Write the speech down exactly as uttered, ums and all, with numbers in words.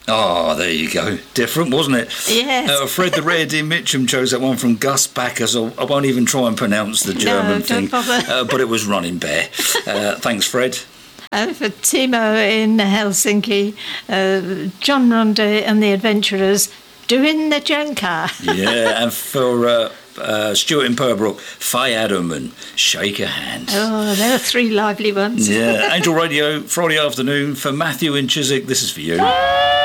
Oh, there you go. Different, wasn't it? Yes. Uh, Fred the Red in Mitcham chose that one from Gus Backus. I won't even try and pronounce the German no, thing. don't bother. Uh, but it was Running Bear. Uh, thanks, Fred. And for Timo in Helsinki, uh, John Ronde and the Adventurers doing the junker. Yeah, and for uh, uh, Stuart in Purbrook, Faye Adam and Shake a Hand. Oh, there are three lively ones. Yeah, Angel Radio, Friday afternoon. For Matthew in Chiswick, this is for you.